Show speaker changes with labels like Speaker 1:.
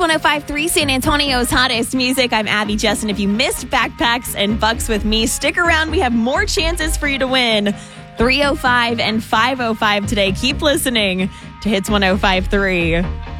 Speaker 1: 105.3, San Antonio's hottest music. I'm Abby Jess, and if you missed Backpacks and Bucks with me, stick around. We have more chances for you to win. 305 and 505 today. Keep listening to Hits 105.3.